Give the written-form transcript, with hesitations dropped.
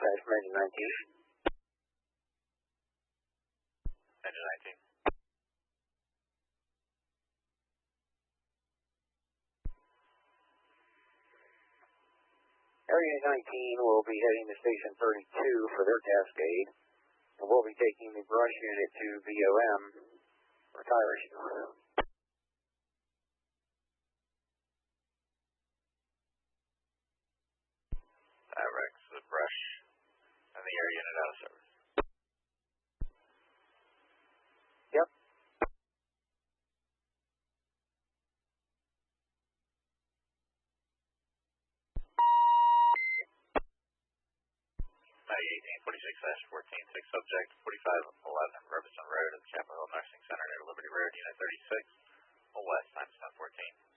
Engine 19. Engine 19. Area 19 will be heading to Station 32 for their cascade, and we'll be taking the brush unit to BOM for tire issue. Rex, the brush, and the air unit out of service. Yep. Maddie 1846-14, 6 subject, 4511 Robertson Road at the Chapel Hill Nursing Center near Liberty Road, Unit 36, west, times 1014.